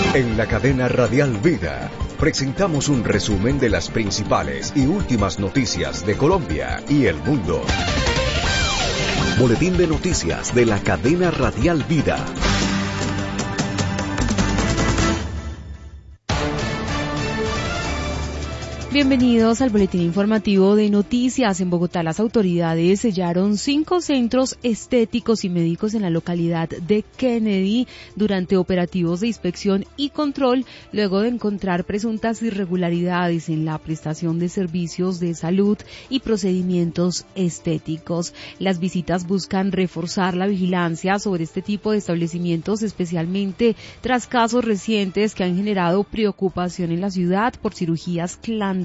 En la cadena Radial Vida presentamos un resumen de las principales y últimas noticias de Colombia y el mundo. Boletín de noticias de la cadena Radial Vida. Bienvenidos al boletín informativo de noticias. En Bogotá, las autoridades sellaron 5 centros estéticos y médicos en la localidad de Kennedy durante operativos de inspección y control, luego de encontrar presuntas irregularidades en la prestación de servicios de salud y procedimientos estéticos. Las visitas buscan reforzar la vigilancia sobre este tipo de establecimientos, especialmente tras casos recientes que han generado preocupación en la ciudad por cirugías clandestinas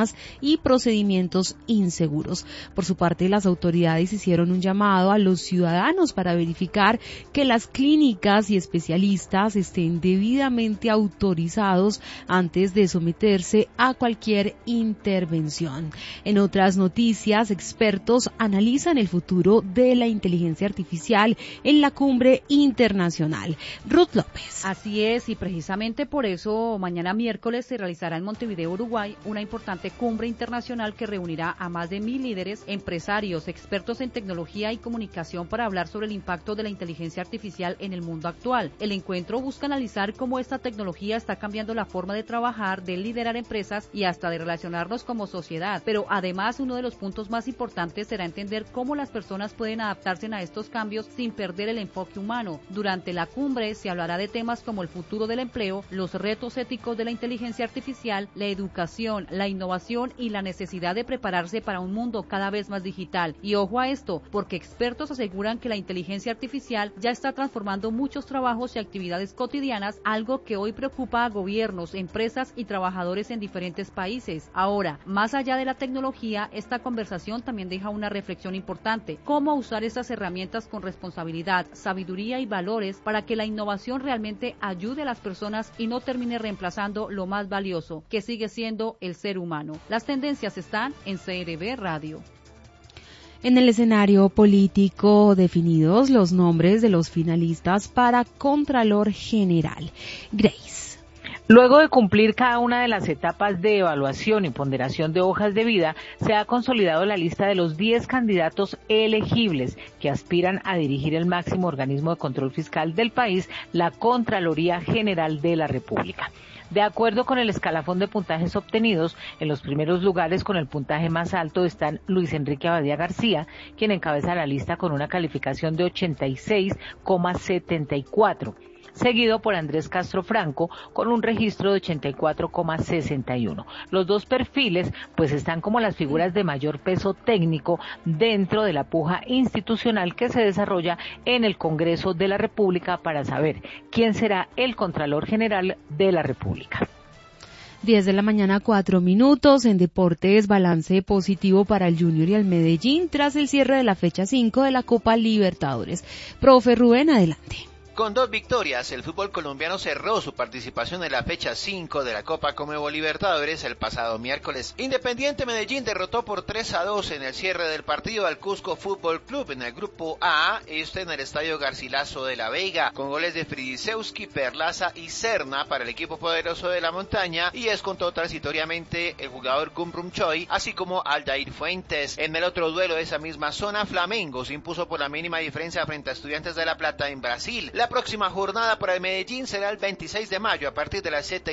y procedimientos inseguros. Por su parte, las autoridades hicieron un llamado a los ciudadanos para verificar que las clínicas y especialistas estén debidamente autorizados antes de someterse a cualquier intervención. En otras noticias, expertos analizan el futuro de la inteligencia artificial en la cumbre internacional. Ruth López. Así es, y precisamente por eso mañana miércoles se realizará en Montevideo, Uruguay, una importante cumbre internacional que reunirá a más de 1.000 líderes, empresarios, expertos en tecnología y comunicación para hablar sobre el impacto de la inteligencia artificial en el mundo actual. El encuentro busca analizar cómo esta tecnología está cambiando la forma de trabajar, de liderar empresas y hasta de relacionarnos como sociedad. Pero además, uno de los puntos más importantes será entender cómo las personas pueden adaptarse a estos cambios sin perder el enfoque humano. Durante la cumbre se hablará de temas como el futuro del empleo, los retos éticos de la inteligencia artificial, la educación, la innovación y la necesidad de prepararse para un mundo cada vez más digital. Y ojo a esto, porque expertos aseguran que la inteligencia artificial ya está transformando muchos trabajos y actividades cotidianas, algo que hoy preocupa a gobiernos, empresas y trabajadores en diferentes países. Ahora, más allá de la tecnología, esta conversación también deja una reflexión importante: cómo usar estas herramientas con responsabilidad, sabiduría y valores para que la innovación realmente ayude a las personas y no termine reemplazando lo más valioso, que sigue siendo el ser humano. Las tendencias están en CRB Radio. En el escenario político, definidos los nombres de los finalistas para Contralor General. Grace. Luego de cumplir cada una de las etapas de evaluación y ponderación de hojas de vida, se ha consolidado la lista de los 10 candidatos elegibles que aspiran a dirigir el máximo organismo de control fiscal del país, la Contraloría General de la República. De acuerdo con el escalafón de puntajes obtenidos, en los primeros lugares con el puntaje más alto están Luis Enrique Abadía García, quien encabeza la lista con una calificación de 86,74. Seguido por Andrés Castro Franco con un registro de 84,61. Los dos perfiles pues están como las figuras de mayor peso técnico dentro de la puja institucional que se desarrolla en el Congreso de la República para saber quién será el Contralor General de la República. 10 de la mañana, 4 minutos. En deportes, balance positivo para el Junior y el Medellín tras el cierre de la fecha 5 de la Copa Libertadores. Profe Rubén, adelante. Con 2 victorias, el fútbol colombiano cerró su participación en la fecha 5 de la Copa Conmebol Libertadores el pasado miércoles. Independiente Medellín derrotó por 3-2 en el cierre del partido al Cusco Fútbol Club en el grupo A, en el estadio Garcilaso de la Vega, con goles de Fridisewski, Perlaza y Serna para el equipo poderoso de la montaña, y descontó transitoriamente el jugador Gumrum Choi, así como Aldair Fuentes. En el otro duelo de esa misma zona, Flamengo se impuso por la mínima diferencia frente a Estudiantes de La Plata en Brasil. La próxima jornada para el Medellín será el 26 de mayo a partir de las 7:30